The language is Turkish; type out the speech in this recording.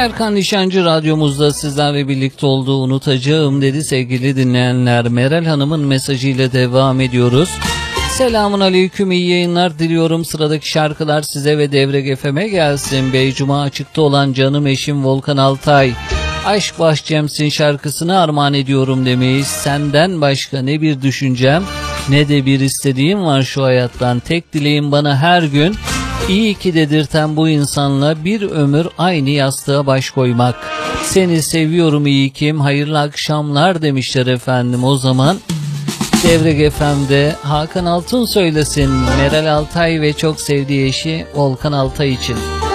Serkan Nişancı radyomuzda sizlerle birlikte olduğu unutacağım dedi sevgili dinleyenler. Meral Hanım'ın mesajıyla devam ediyoruz. Selamun aleyküm, iyi yayınlar diliyorum. Sıradaki şarkılar size ve Devrek FM'e gelsin. Beycuma açıkta olan canım eşim Volkan Altay. Aşk Bahçemsin şarkısını armağan ediyorum demeyiz. Senden başka ne bir düşüncem ne de bir istediğim var şu hayattan. Tek dileğim bana her gün iyi ki dedirten bu insanla bir ömür aynı yastığa baş koymak. Seni seviyorum iyi kim, hayırlı akşamlar demişler efendim. O zaman Devrek FM'de Hakan Altun söylesin Meral Altay ve çok sevdiği eşi Volkan Altay için.